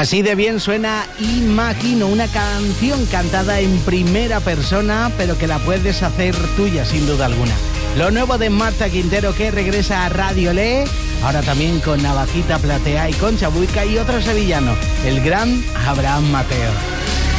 Así de bien suena Imagino, una canción cantada en primera persona, pero que la puedes hacer tuya sin duda alguna. Lo nuevo de Marta Quintero, que regresa a Radio Le, ahora también con Navajita Platea y Concha Buica y otro sevillano, el gran Abraham Mateo.